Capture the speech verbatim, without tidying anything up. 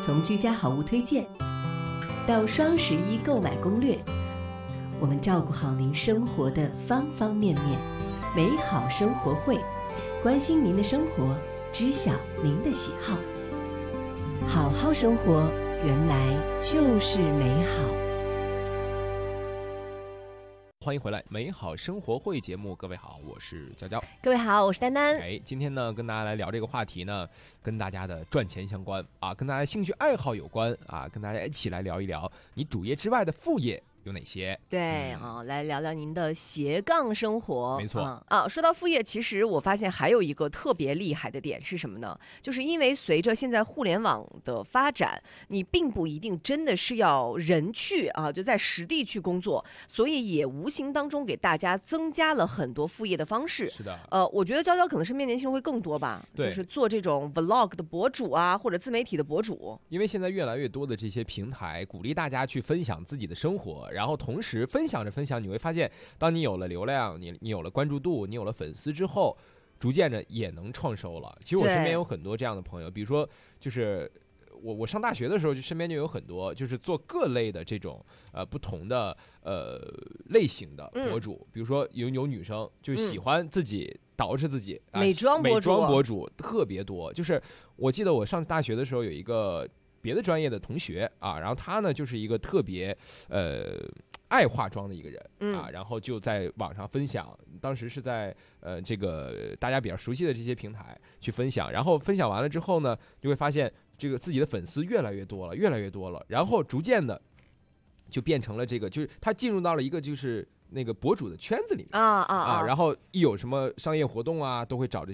从居家好物推荐到双十一购买攻略，我们照顾好您生活的方方面面。美好生活会，关心您的生活，知晓您的喜好。好好生活，原来就是美好。 欢迎回来，美好生活会节目，各位好，我是娇娇。 各位好，我是丹丹。 哎，今天呢，跟大家来聊这个话题呢，跟大家的赚钱相关啊，跟大家兴趣爱好有关啊，跟大家一起来聊一聊你主业之外的副业有哪些？ 对啊、嗯哦，来聊聊您的斜杠生活。 没错、 嗯、啊，说到副业，其实我发现还有一个特别厉害的点是什么呢？就是因为随着现在互联网的发展，你并不一定真的是要人去啊，就在实地去工作，所以也无形当中给大家增加了很多副业的方式。 是的， 呃，我觉得娇娇可能身边年轻人会更多吧， 对， 就是做这种 vlog 的博主啊，或者自媒体的博主。 因为现在越来越多的这些平台鼓励大家去分享自己的生活，然后同时分享着分享，你会发现，当你有了流量，你你有了关注度，你有了粉丝之后，逐渐着也能创收了。其实我身边有很多这样的朋友，比如说，就是我我上大学的时候，就身边就有很多就是做各类的这种呃不同的呃类型的博主，嗯、比如说有有女生就喜欢自己捯饬自己， 嗯啊、美妆博主， 美妆博主特别多。就是我记得我上大学的时候有一个别的专业的同学啊，然后他呢就是一个特别呃。爱化妆的一个人、嗯、啊，然后就在网上分享，当时是在呃这个大家比较熟悉的这些平台去分享，然后分享完了之后呢，就会发现这个自己的粉丝越来越多了，越来越多了，然后逐渐的就变成了这个，就是他进入到了一个就是那个博主的圈子里面啊啊啊， 然后一有什么商业活动啊，都会找这